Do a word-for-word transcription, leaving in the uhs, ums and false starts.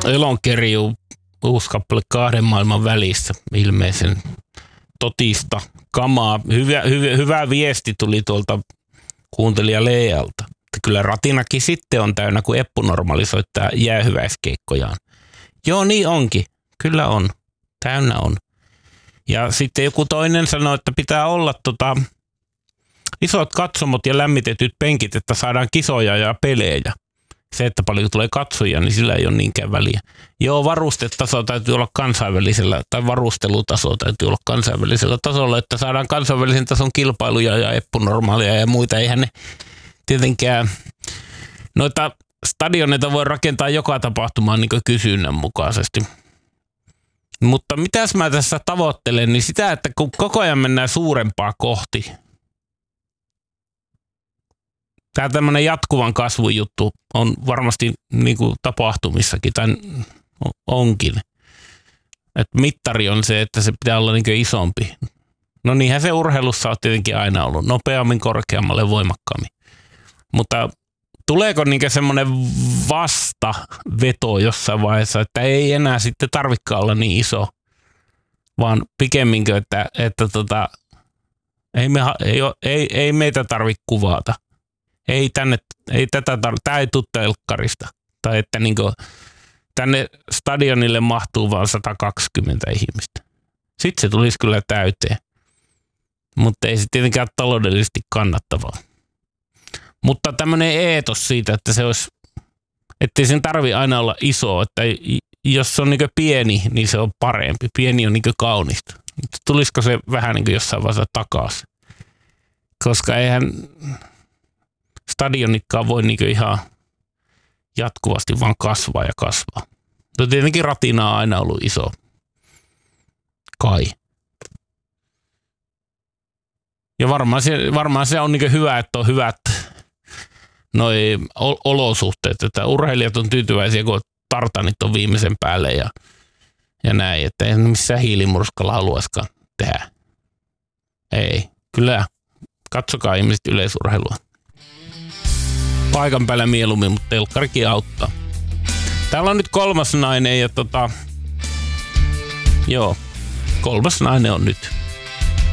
Elonkerju uusi kappale kahden maailman välissä ilmeisen totista kamaa. Hyvä, hyvä, hyvä viesti tuli tuolta kuuntelija Leealta. Kyllä ratinakin sitten on täynnä, kun Eppu normalisoittaa jäähyväiskeikkojaan. Joo, niin onkin. Kyllä on. Täynnä on. Ja sitten joku toinen sanoi, että pitää olla tota, isot katsomot ja lämmitetyt penkit, että saadaan kisoja ja pelejä. Se, että paljon tulee katsojia, niin sillä ei ole niinkään väliä. Joo, varustetaso täytyy olla kansainvälisellä, tai varustelutaso täytyy olla kansainvälisellä tasolla, että saadaan kansainvälisen tason kilpailuja ja eppunormaalia ja muita. Eihän ne tietenkään noita stadioneita voi rakentaa joka tapahtumaan niin kuin kysynnän mukaisesti. Mutta mitäs mä tässä tavoittelen, niin sitä, että kun koko ajan mennään suurempaa kohti, tämä tämmöinen jatkuvan kasvun juttu on varmasti niin kuin tapahtumissakin, tai onkin. Että mittari on se, että se pitää olla niin kuin isompi. No niinhän se urheilussa on tietenkin aina ollut, nopeammin, korkeammalle, voimakkaammin. Mutta tuleeko niin kuin semmoinen vastaveto jossain vaiheessa, että ei enää sitten tarvikaan olla niin iso, vaan pikemminkin, että, että tota, ei, me, ei, ei, ei meitä tarvitse kuvata. Ei tänne, ei tätä tar- tämä ei tule telkkarista. Tai että niin kuin, tänne stadionille mahtuu vain sata kaksikymmentä ihmistä. Sitten se tulisi kyllä täyteen. Mutta ei se tietenkään taloudellisesti kannattavaa. Mutta tämmöinen eetos siitä, että se olisi, ettei sen tarvi aina olla iso, että jos se on niin kuin pieni, niin se on parempi. Pieni on niin kuin kaunista. Tulisiko se vähän niin kuin jossain vaiheessa takaisin? Koska eihän stadionikkaan voi niin kuin ihan jatkuvasti vaan kasvaa ja kasvaa. Mutta tietenkin Ratina on aina ollut iso. Kai. Ja varmaan se, varmaan se on niin kuin hyvä, että on hyvät noi olosuhteet, että urheilijat on tyytyväisiä, kun tartanit on viimeisen päälle ja, ja näin, että ei missään hiilimurskalla haluaisikaan tehdä. Ei, kyllä katsokaa ihmiset yleisurheilua. Paikan päällä mieluummin, mutta telkkarikin auttaa. Täällä on nyt kolmas nainen ja tota, joo, kolmas nainen on nyt.